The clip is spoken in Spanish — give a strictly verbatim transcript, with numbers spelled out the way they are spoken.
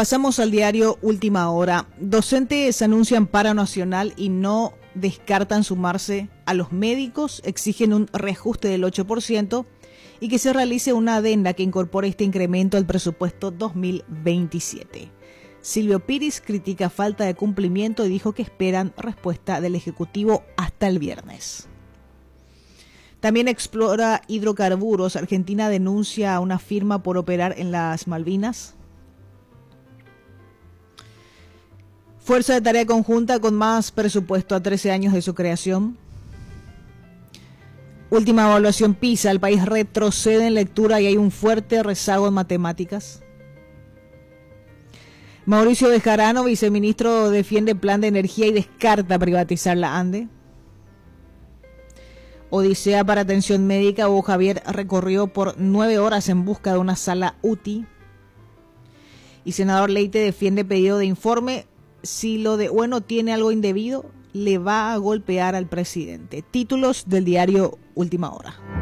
Pasamos al diario Última Hora. Docentes anuncian paro nacional y no descartan sumarse a los médicos, exigen un reajuste del ocho por ciento y que se realice una adenda que incorpore este incremento al presupuesto dos mil veintisiete. Silvio Piris critica falta de cumplimiento y dijo que esperan respuesta del Ejecutivo hasta el viernes. También explora hidrocarburos. Argentina denuncia a una firma por operar en las Malvinas. Fuerza de tarea conjunta con más presupuesto a trece años de su creación. Última evaluación PISA. El país retrocede en lectura y hay un fuerte rezago en matemáticas. Mauricio Bejarano, viceministro, defiende plan de energía y descarta privatizar la ANDE. Odisea para atención médica. Hugo Javier recorrió por nueve horas en busca de una sala U T I. Y senador Leite defiende pedido de informe. Si lo de bueno tiene algo indebido, le va a golpear al presidente. Títulos del diario Última Hora.